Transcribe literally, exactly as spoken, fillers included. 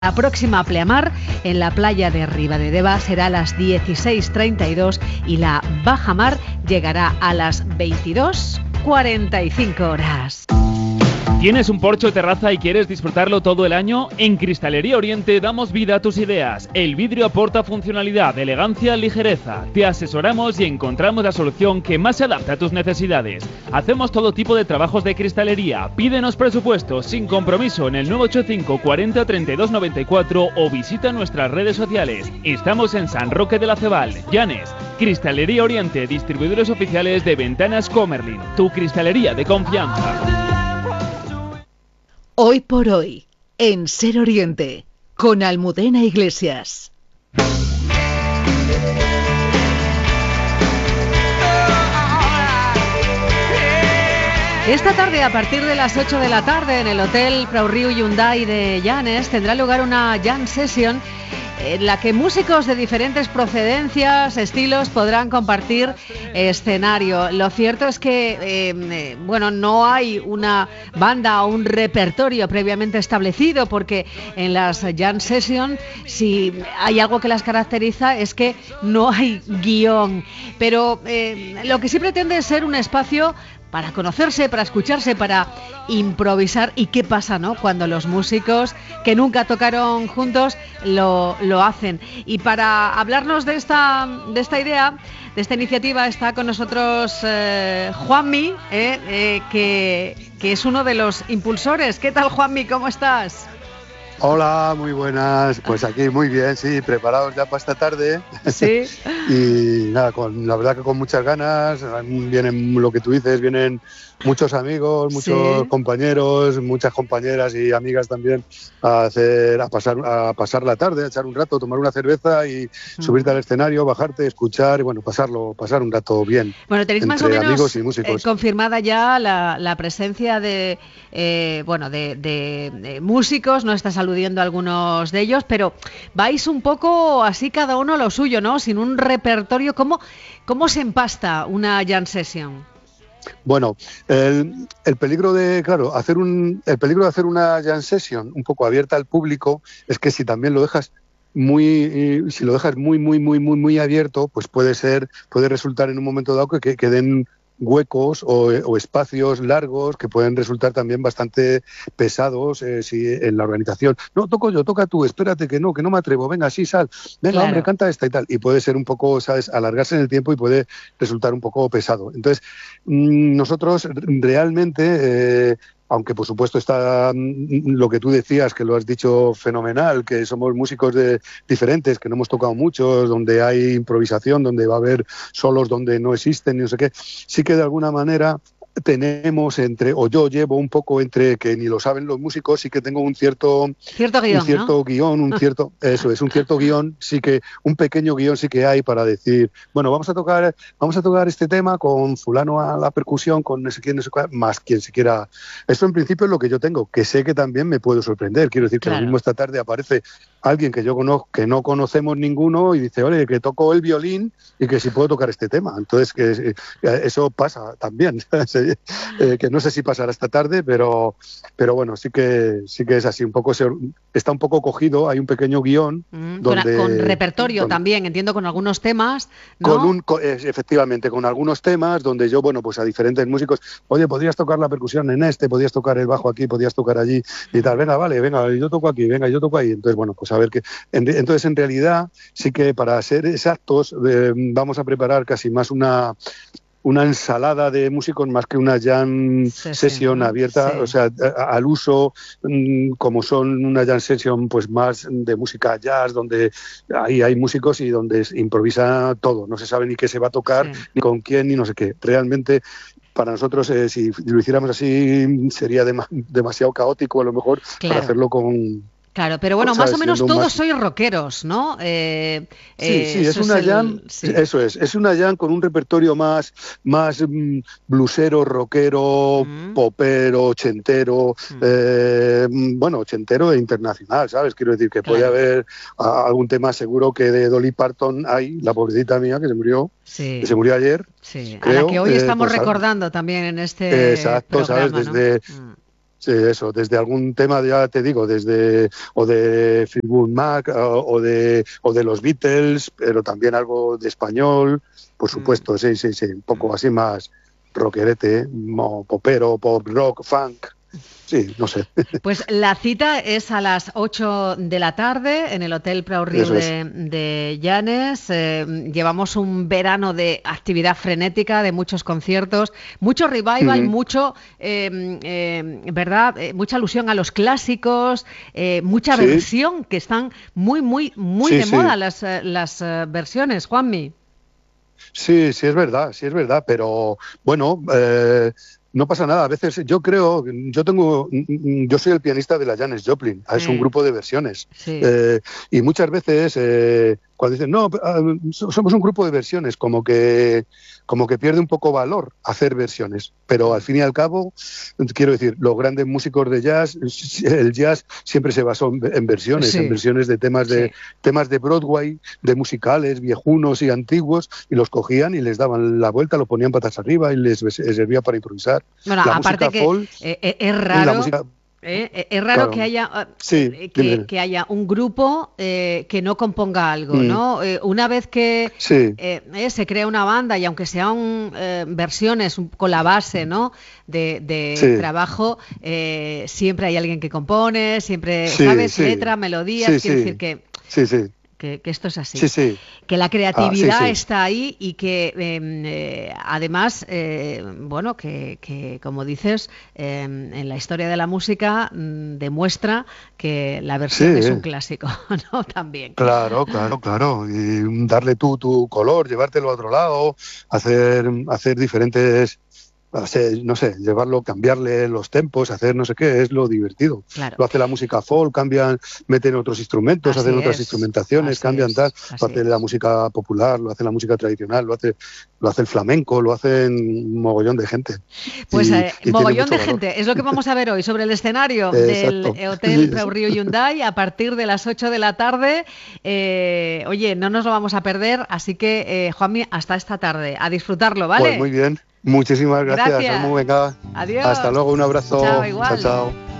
La próxima pleamar en la playa de Ribadedeva será a las dieciséis treinta y dos y la bajamar llegará a las veintidós cuarenta y cinco horas. ¿Tienes un porche o terraza y quieres disfrutarlo todo el año? En Cristalería Oriente damos vida a tus ideas. El vidrio aporta funcionalidad, elegancia, ligereza. Te asesoramos y encontramos la solución que más se adapta a tus necesidades. Hacemos todo tipo de trabajos de cristalería. Pídenos presupuestos sin compromiso en el nueve ocho cinco cuarenta treinta y dos noventa y cuatro o visita nuestras redes sociales. Estamos en San Roque de la Cebal, Llanes. Cristalería Oriente, distribuidores oficiales de Ventanas Comerlin. Tu cristalería de confianza. Hoy por hoy, en Ser Oriente, con Almudena Iglesias. Esta tarde, a partir de las ocho de la tarde, en el Hotel Prau-Riu Hyundai de Llanes, tendrá lugar una Jam Session en la que músicos de diferentes procedencias, estilos, podrán compartir escenario. Lo cierto es que, eh, bueno, no hay una banda o un repertorio previamente establecido, porque en las Jam Session, si hay algo que las caracteriza, es que no hay guión. Pero eh, lo que sí pretende es ser un espacio para conocerse, para escucharse, para improvisar. ¿Y qué pasa, no?, cuando los músicos que nunca tocaron juntos lo, lo hacen? Y para hablarnos de esta, de esta idea, de esta iniciativa, está con nosotros eh, Juanmi, eh, eh, que, que es uno de los impulsores. ¿Qué tal, Juanmi? ¿Cómo estás? Hola, muy buenas. Pues aquí muy bien, sí, preparados ya para esta tarde. Sí. Y nada, con, la verdad que con muchas ganas. Vienen, lo que tú dices, vienen muchos amigos, muchos sí. compañeros, muchas compañeras y amigas también a hacer, a pasar, a pasar la tarde, a echar un rato, tomar una cerveza y mm. subirte al escenario, bajarte, escuchar y bueno, pasarlo, pasar un rato bien. Bueno, tenéis más o menos amigos y músicos. Eh, confirmada ya la, la presencia de, eh, bueno, de, de, de músicos. No estás aludiendo a algunos de ellos, pero vais un poco así cada uno a lo suyo, ¿no? Sin un repertorio. ¿Cómo, cómo se empasta una jam session? Bueno, el, el peligro de, claro, hacer un, el peligro de hacer una jam session un poco abierta al público es que si también lo dejas muy, si lo dejas muy, muy, muy, muy, muy abierto, pues puede ser, puede resultar en un momento dado que, que queden huecos o, o espacios largos que pueden resultar también bastante pesados eh, si, en la organización. No, toco yo, toca tú, espérate que no, que no me atrevo, venga, sí, sal, venga, claro. hombre, canta esta y tal. Y puede ser un poco, ¿sabes?, alargarse en el tiempo y puede resultar un poco pesado. Entonces, mmm, nosotros realmente... Eh, aunque por supuesto está lo que tú decías, que lo has dicho fenomenal, que somos músicos de diferentes, que no hemos tocado muchos, donde hay improvisación, donde va a haber solos donde no existen, no sé qué, sí que de alguna manera tenemos entre, o yo llevo un poco entre, que ni lo saben los músicos, sí que tengo un cierto cierto guión, un cierto ¿no? guión, un cierto, eso es, un cierto guión, sí que, un pequeño guión sí que hay para decir, bueno, vamos a tocar, vamos a tocar este tema con fulano a la percusión, con no sé quién, no sé cuál, más quien se quiera. Eso en principio es lo que yo tengo, que sé que también me puedo sorprender, quiero decir que claro. Lo mismo esta tarde aparece alguien que yo conozco, que no conocemos ninguno y dice, oye, que toco el violín y que si puedo tocar este tema. Entonces, que eso pasa también. eh, que no sé si pasará esta tarde, pero pero bueno, sí que sí que es así, un poco se, está un poco cogido, hay un pequeño guión mm, donde, con, con repertorio con, también, entiendo, con algunos temas, ¿no? Con un con, efectivamente, con algunos temas donde yo, bueno, pues a diferentes músicos, oye, podrías tocar la percusión en este, podrías tocar el bajo aquí, podrías tocar allí y tal, venga, vale, venga, yo toco aquí, venga, yo toco ahí. Entonces, bueno, pues a ver que en, entonces en realidad sí que para ser exactos eh, vamos a preparar casi más una una ensalada de músicos más que una jam session, session abierta, sí. O sea, a, al uso, mmm, como son una jam session pues más de música jazz, donde ahí hay músicos y donde improvisa todo, no se sabe ni qué se va a tocar, sí. Ni con quién, ni no sé qué. Realmente para nosotros, eh, si lo hiciéramos así, sería dem- demasiado caótico a lo mejor, claro. Para hacerlo con... Claro, pero bueno, más o menos todos más... sois rockeros, ¿no? Eh, sí, eh, sí, es una es jam, el... sí. Eso es, es una jam con un repertorio más, más mm, blusero, rockero, mm. popero, ochentero, mm. eh, bueno, ochentero e internacional, ¿sabes? Quiero decir que claro. Puede haber a, algún tema seguro que de Dolly Parton hay, la pobrecita mía que se murió, sí. que se murió ayer. Sí, creo, a la que hoy eh, estamos pues, recordando también en este exacto, programa, ¿sabes? Desde... ¿no? Sí, eso, desde algún tema, ya te digo, desde o de Fleetwood Mac o, o de o de los Beatles, pero también algo de español, por supuesto, mm. sí, sí, sí, un poco así más rockerete, mo, popero, pop, rock, funk. Sí, no sé. Pues la cita es a las ocho de la tarde en el Hotel Prau Riu de, de Llanes. Eh, llevamos un verano de actividad frenética, de muchos conciertos, mucho revival, mm. mucho, eh, eh, ¿verdad? Eh, mucha alusión a los clásicos, eh, mucha sí. versión, que están muy, muy, muy sí, de sí. moda las, las uh, versiones, Juanmi. Sí, sí es verdad, sí es verdad, pero bueno... Eh, no pasa nada, a veces yo creo, yo tengo, yo soy el pianista de la Janis Joplin, es sí. un grupo de versiones, sí. eh, y muchas veces eh, cuando dicen, no, somos un grupo de versiones, como que como que pierde un poco valor hacer versiones, pero al fin y al cabo, quiero decir, los grandes músicos de jazz, el jazz siempre se basó en versiones, sí. en versiones de temas de sí. temas de Broadway, de musicales viejunos y antiguos, y los cogían y les daban la vuelta, lo ponían patas arriba y les, les servía para improvisar. Bueno, la aparte que folk, eh, es raro. La música, Eh, es raro claro. que haya sí, eh, que, que haya un grupo eh, que no componga algo, mm. ¿no? Eh, una vez que sí. eh, eh, se crea una banda y aunque sean eh, versiones con la base, ¿no? de, de sí. trabajo, eh, siempre hay alguien que compone, siempre sí, sabes sí. letra, melodías, sí, quiere sí. decir que sí, sí. Que, que esto es así, sí, sí. que la creatividad ah, sí, sí. está ahí y que eh, eh, además, eh, bueno, que, que como dices, eh, en la historia de la música mm, demuestra que la versión sí, es un clásico, ¿no? También. Claro, claro, claro. Y darle tú tu color, llevártelo a otro lado, hacer, hacer diferentes... no sé, llevarlo, cambiarle los tempos, hacer no sé qué, es lo divertido. Claro. Lo hace la música folk, cambian, meten otros instrumentos, así hacen es, otras instrumentaciones, cambian es, tal, lo hace es. la música popular, lo hace la música tradicional, lo hace, lo hace el flamenco, lo hacen un mogollón de gente. Pues y, eh, y mogollón de valor. gente, es lo que vamos a ver hoy sobre el escenario del Hotel Prau Riu Hyundai a partir de las ocho de la tarde. Eh, oye, no nos lo vamos a perder, así que eh, Juanmi, hasta esta tarde, a disfrutarlo, ¿vale? Pues muy bien. Muchísimas gracias, gracias. Almu, venga. Adiós. Hasta luego, un abrazo. Chao, igual. Chao, chao.